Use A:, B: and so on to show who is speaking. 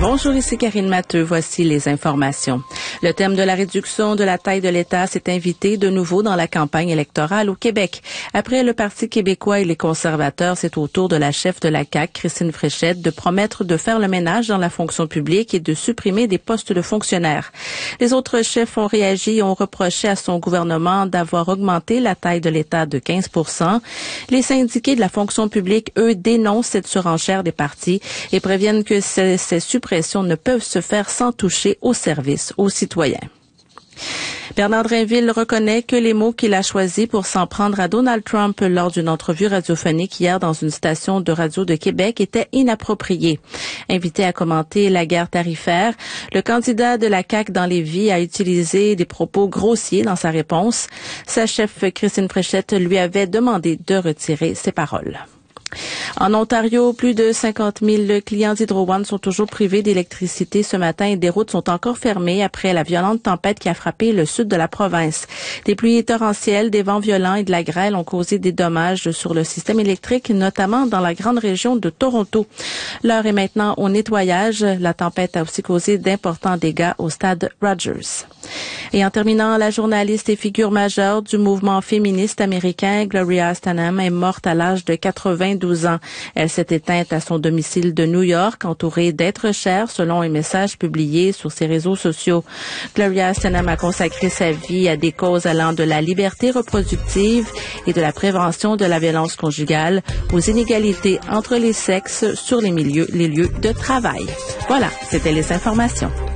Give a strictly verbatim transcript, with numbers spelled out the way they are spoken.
A: Bonjour, ici Karine Matteux. Voici les informations. Le thème de la réduction de la taille de l'État s'est invité de nouveau dans la campagne électorale au Québec. Après le Parti québécois et les conservateurs, c'est au tour de la chef de la C A Q, Christine Fréchette, de promettre de faire le ménage dans la fonction publique et de supprimer des postes de fonctionnaires. Les autres chefs ont réagi et ont reproché à son gouvernement d'avoir augmenté la taille de l'État de quinze pour cent. Les syndiqués de la fonction publique, eux, dénoncent cette surenchère des partis et préviennent que ces, ces suppressions ne peuvent se faire sans toucher aux services aux citoyens. Bernard Drinville reconnaît que les mots qu'il a choisis pour s'en prendre à Donald Trump lors d'une entrevue radiophonique hier dans une station de radio de Québec étaient inappropriés. Invité à commenter la guerre tarifaire, le candidat de la C A Q dans Lévis a utilisé des propos grossiers dans sa réponse. Sa chef Christine Fréchette lui avait demandé de retirer ses paroles. En Ontario, plus de cinquante mille clients d'Hydro One sont toujours privés d'électricité ce matin et des routes sont encore fermées après la violente tempête qui a frappé le sud de la province. Des pluies torrentielles, des vents violents et de la grêle ont causé des dommages sur le système électrique, notamment dans la grande région de Toronto. L'heure est maintenant au nettoyage. La tempête a aussi causé d'importants dégâts au stade Rogers. Et en terminant, la journaliste et figure majeure du mouvement féministe américain, Gloria Steinem, est morte à l'âge de quatre-vingt-douze ans. Elle s'est éteinte à son domicile de New York, entourée d'êtres chers, selon un message publié sur ses réseaux sociaux. Gloria Steinem a consacré sa vie à des causes allant de la liberté reproductive et de la prévention de la violence conjugale aux inégalités entre les sexes sur les milieux, les lieux de travail. Voilà, c'était les informations.